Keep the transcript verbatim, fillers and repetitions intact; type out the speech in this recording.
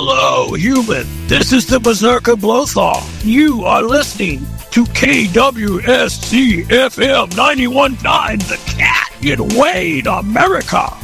Hello, human. This is the Berserker Blothar. You are listening to K W S C F M ninety-one point nine The Cat in Wayne, America.